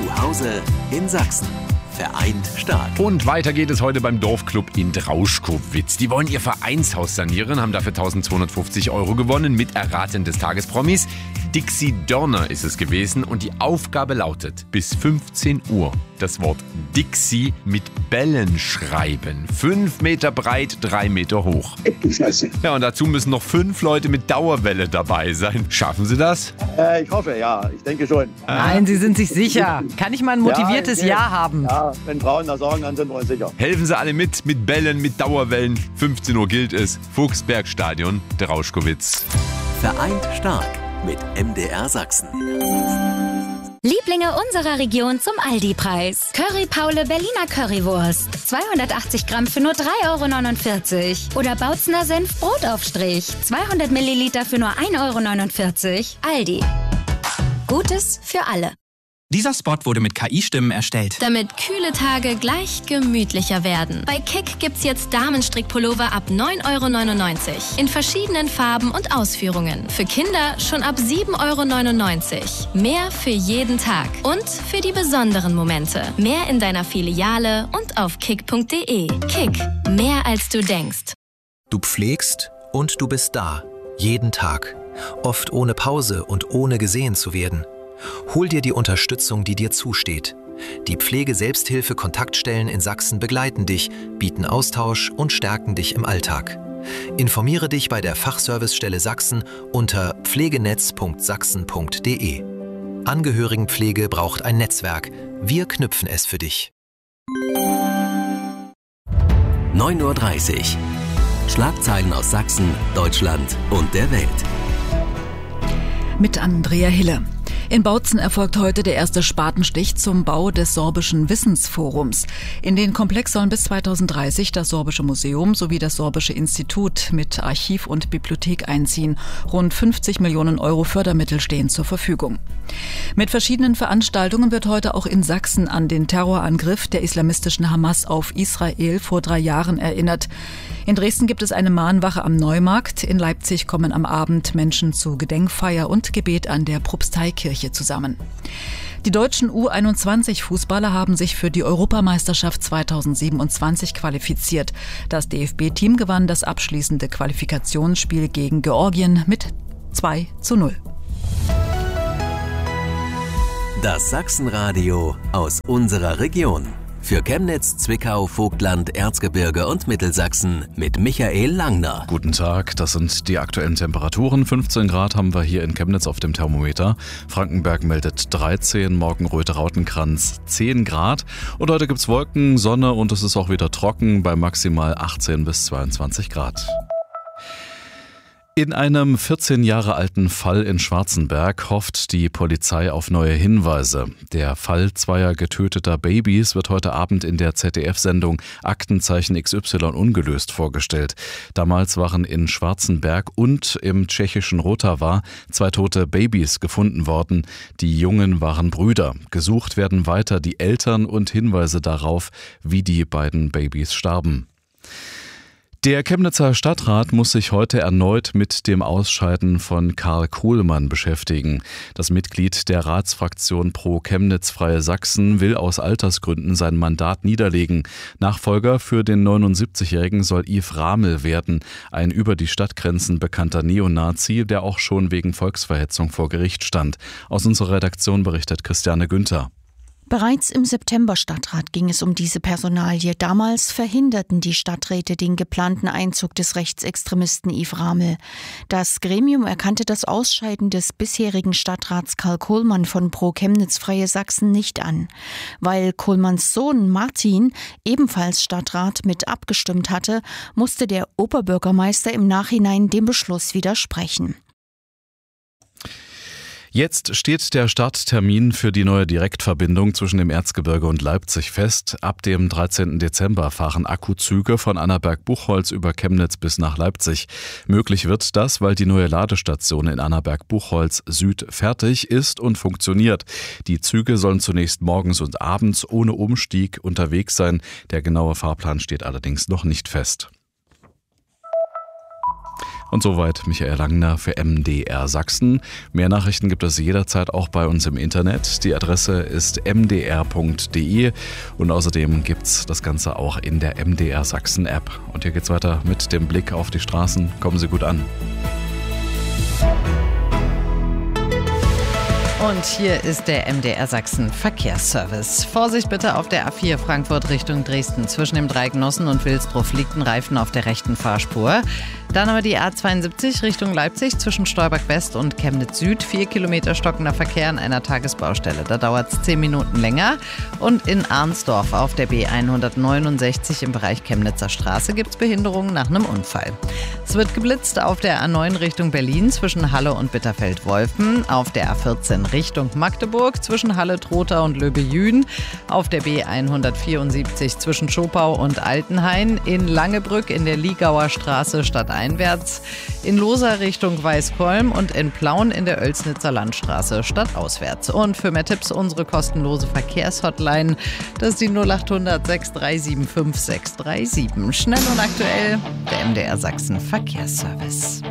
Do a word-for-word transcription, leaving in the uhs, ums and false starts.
Zu Hause in Sachsen. Vereint stark. Und weiter geht es heute beim Dorfclub in Drauschkowitz. Die wollen ihr Vereinshaus sanieren, haben dafür eintausendzweihundertfünfzig Euro gewonnen mit Erraten des Tagespromis. Dixie Dorner ist es gewesen und die Aufgabe lautet, bis fünfzehn Uhr das Wort Dixie mit Bällen schreiben. Fünf Meter breit, drei Meter hoch. Scheiße. Ja, und dazu müssen noch fünf Leute mit Dauerwelle dabei sein. Schaffen Sie das? Äh, ich hoffe, ja. Ich denke schon. Nein, Sie sind sich sicher. Kann ich mal ein motiviertes Ja, ich- Ja haben? Ja, wenn Frauen das sagen, dann sind wir uns sicher. Helfen Sie alle mit, mit Bällen, mit Dauerwellen. fünfzehn Uhr gilt es. Fuchsbergstadion, Drauschkowitz. Vereint stark mit M D R Sachsen. Lieblinge unserer Region zum Aldi-Preis. Curry Paule Berliner Currywurst. zweihundertachtzig Gramm für nur drei Euro neunundvierzig. Oder Bautzner Senf Brotaufstrich. zweihundert Milliliter für nur ein Euro neunundvierzig. Aldi. Gutes für alle. Dieser Spot wurde mit K I-Stimmen erstellt. Damit kühle Tage gleich gemütlicher werden. Bei Kick gibt's jetzt Damenstrickpullover ab neun Euro neunundneunzig. In verschiedenen Farben und Ausführungen. Für Kinder schon ab sieben Euro neunundneunzig. Mehr für jeden Tag. Und für die besonderen Momente. Mehr in deiner Filiale und auf kick punkt de. Kick. Mehr als du denkst. Du pflegst und du bist da. Jeden Tag. Oft ohne Pause und ohne gesehen zu werden. Hol dir die Unterstützung, die dir zusteht. Die Pflege-Selbsthilfe-Kontaktstellen in Sachsen begleiten dich, bieten Austausch und stärken dich im Alltag. Informiere dich bei der Fachservicestelle Sachsen unter pflegenetz punkt sachsen punkt de. Angehörigenpflege braucht ein Netzwerk. Wir knüpfen es für dich. neun Uhr dreißig. Schlagzeilen aus Sachsen, Deutschland und der Welt. Mit Andrea Hille. In Bautzen erfolgt heute der erste Spatenstich zum Bau des Sorbischen Wissensforums. In den Komplex sollen bis zweitausenddreißig das Sorbische Museum sowie das Sorbische Institut mit Archiv und Bibliothek einziehen. Rund fünfzig Millionen Euro Fördermittel stehen zur Verfügung. Mit verschiedenen Veranstaltungen wird heute auch in Sachsen an den Terrorangriff der islamistischen Hamas auf Israel vor drei Jahren erinnert. In Dresden gibt es eine Mahnwache am Neumarkt. In Leipzig kommen am Abend Menschen zu Gedenkfeier und Gebet an der Propsteikirche zusammen. Die deutschen U einundzwanzig Fußballer haben sich für die Europameisterschaft zweitausendsiebenundzwanzig qualifiziert. Das D F B-Team gewann das abschließende Qualifikationsspiel gegen Georgien mit zwei zu null. Das Sachsenradio aus unserer Region. Für Chemnitz, Zwickau, Vogtland, Erzgebirge und Mittelsachsen mit Michael Langner. Guten Tag, das sind die aktuellen Temperaturen. fünfzehn Grad haben wir hier in Chemnitz auf dem Thermometer. Frankenberg meldet dreizehn, Morgenröte-Rautenkranz zehn Grad. Und heute gibt's Wolken, Sonne und es ist auch wieder trocken bei maximal achtzehn bis zweiundzwanzig Grad. In einem vierzehn Jahre alten Fall in Schwarzenberg hofft die Polizei auf neue Hinweise. Der Fall zweier getöteter Babys wird heute Abend in der Z D F-Sendung Aktenzeichen X Y ungelöst vorgestellt. Damals waren in Schwarzenberg und im tschechischen Rotavar zwei tote Babys gefunden worden. Die Jungen waren Brüder. Gesucht werden weiter die Eltern und Hinweise darauf, wie die beiden Babys starben. Der Chemnitzer Stadtrat muss sich heute erneut mit dem Ausscheiden von Karl Kohlmann beschäftigen. Das Mitglied der Ratsfraktion Pro Chemnitz Freie Sachsen will aus Altersgründen sein Mandat niederlegen. Nachfolger für den neunundsiebzigjährigen soll Yves Ramel werden, ein über die Stadtgrenzen bekannter Neonazi, der auch schon wegen Volksverhetzung vor Gericht stand. Aus unserer Redaktion berichtet Christiane Günther. Bereits im September-Stadtrat ging es um diese Personalie. Damals verhinderten die Stadträte den geplanten Einzug des Rechtsextremisten Yves Ramel. Das Gremium erkannte das Ausscheiden des bisherigen Stadtrats Karl Kohlmann von Pro Chemnitz Freie Sachsen nicht an. Weil Kohlmanns Sohn Martin, ebenfalls Stadtrat, mit abgestimmt hatte, musste der Oberbürgermeister im Nachhinein dem Beschluss widersprechen. Jetzt steht der Starttermin für die neue Direktverbindung zwischen dem Erzgebirge und Leipzig fest. Ab dem dreizehnten Dezember fahren Akkuzüge von Annaberg-Buchholz über Chemnitz bis nach Leipzig. Möglich wird das, weil die neue Ladestation in Annaberg-Buchholz Süd fertig ist und funktioniert. Die Züge sollen zunächst morgens und abends ohne Umstieg unterwegs sein. Der genaue Fahrplan steht allerdings noch nicht fest. Und soweit Michael Langner für M D R Sachsen. Mehr Nachrichten gibt es jederzeit auch bei uns im Internet. Die Adresse ist m d r punkt d e und außerdem gibt's das Ganze auch in der M D R Sachsen App. Und hier geht's weiter mit dem Blick auf die Straßen. Kommen Sie gut an. Und hier ist der M D R Sachsen Verkehrsservice. Vorsicht bitte auf der A vier Frankfurt Richtung Dresden. Zwischen dem Dreigenossen und Wilsdruff liegt ein Reifen auf der rechten Fahrspur. Dann aber die A zweiundsiebzig Richtung Leipzig zwischen Stolberg West und Chemnitz Süd. Vier Kilometer stockender Verkehr an einer Tagesbaustelle. Da dauert es zehn Minuten länger. Und in Arnsdorf auf der B hundertneunundsechzig im Bereich Chemnitzer Straße gibt es Behinderungen nach einem Unfall. Es wird geblitzt auf der A neun Richtung Berlin zwischen Halle und Bitterfeld-Wolfen. Auf der A vierzehn Richtung Magdeburg zwischen Halle-Trotha und Löbe-Jühn. Auf der B hundertvierundsiebzig zwischen Schopau und Altenhain. In Langebrück in der Liegauer Straße stadteinwärts. In Loser Richtung Weißkolm und in Plauen in der Oelsnitzer Landstraße stadtauswärts. Und für mehr Tipps unsere kostenlose Verkehrshotline. Das ist die null acht hundert sechs drei sieben fünf sechs drei sieben. Schnell und aktuell der M D R Sachsen Verkehrsservice.